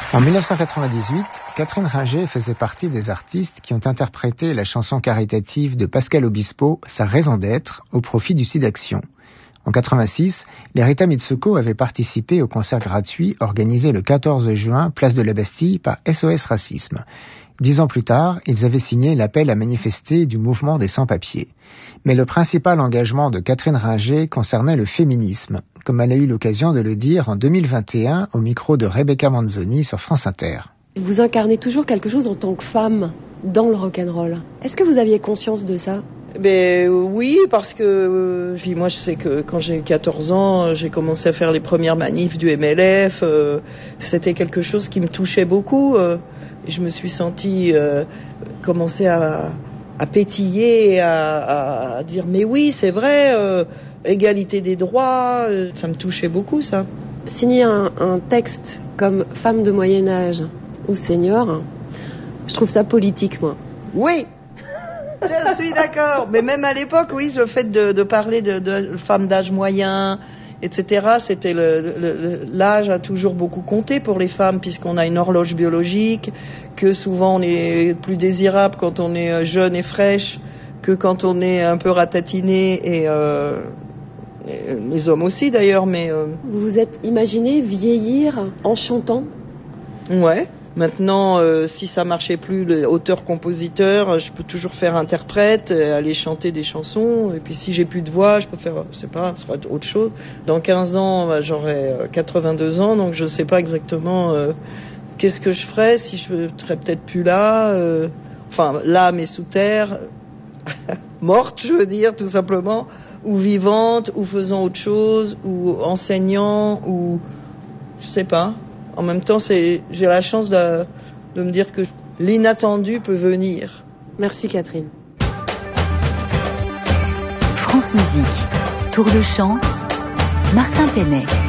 En 1998, Catherine Ringer faisait partie des artistes qui ont interprété la chanson caritative de Pascal Obispo, Sa raison d'être, au profit du SIDAction. En 86, les Rita Mitsuko avaient participé au concert gratuit organisé le 14 juin, place de la Bastille, par SOS Racisme. 10 ans plus tard, ils avaient signé l'appel à manifester du mouvement des sans-papiers. Mais le principal engagement de Catherine Ringer concernait le féminisme, comme elle a eu l'occasion de le dire en 2021 au micro de Rebecca Manzoni sur France Inter. Vous incarnez toujours quelque chose en tant que femme dans le rock'n'roll. Est-ce que vous aviez conscience de ça ? Oui, parce que moi je sais que quand j'ai eu 14 ans, j'ai commencé à faire les premières manifs du MLF. C'était quelque chose qui me touchait beaucoup. Je me suis sentie commencer à pétiller, à dire mais oui c'est vrai, égalité des droits, ça me touchait beaucoup ça. Signer un texte comme femme de Moyen-Âge ou senior, je trouve ça politique moi. Oui. Je suis d'accord, mais même à l'époque, oui, le fait de parler de femmes d'âge moyen, etc., c'était l'âge a toujours beaucoup compté pour les femmes, puisqu'on a une horloge biologique, que souvent on est plus désirable quand on est jeune et fraîche que quand on est un peu ratatiné, et les hommes aussi d'ailleurs, mais... Vous vous êtes imaginé vieillir en chantant ? Ouais. Maintenant, si ça marchait plus, l'auteur-compositeur, je peux toujours faire interprète, aller chanter des chansons. Et puis si j'ai plus de voix, je peux faire, je sais pas, ce sera autre chose. Dans 15 ans, j'aurai 82 ans, donc je sais pas exactement qu'est-ce que je ferais si je serais peut-être plus là. Enfin, là, mais sous terre, morte, je veux dire, tout simplement, ou vivante, ou faisant autre chose, ou enseignant, ou je sais pas. En même temps, j'ai la chance de me dire que l'inattendu peut venir. Merci Catherine. France Musique, Tour de chant, Martin Penet.